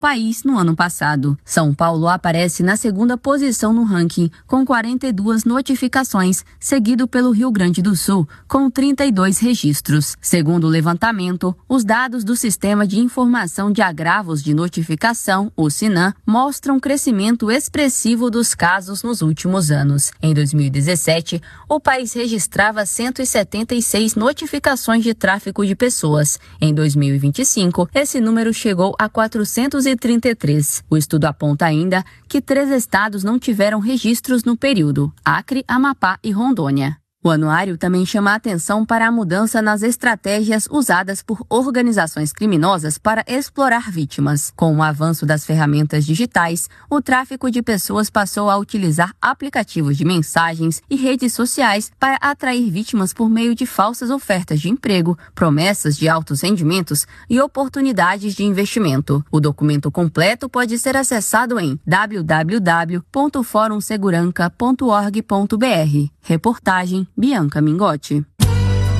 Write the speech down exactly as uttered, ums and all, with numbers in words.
país no ano passado. São Paulo aparece na segunda posição no ranking, com quarenta e duas notificações, seguido pelo Rio Grande do Sul, com trinta e dois registros. Segundo o levantamento, os dados do Sistema de Informação de Agravos de Notificação, o SINAM, mostram crescimento expressivo dos casos nos últimos anos. Em dois mil e dezessete, o país registrava cento e setenta e seis notificações de tráfico de pessoas. Em dois mil e vinte e cinco, esse número chegou a quatrocentos e trinta e três. O estudo aponta ainda que três estados não tiveram registros no período: Acre, Amapá e Rondônia. O anuário também chama a atenção para a mudança nas estratégias usadas por organizações criminosas para explorar vítimas. Com o avanço das ferramentas digitais, o tráfico de pessoas passou a utilizar aplicativos de mensagens e redes sociais para atrair vítimas por meio de falsas ofertas de emprego, promessas de altos rendimentos e oportunidades de investimento. O documento completo pode ser acessado em w w w ponto forum seguranca ponto org ponto b r. Reportagem Bianca Mingotti.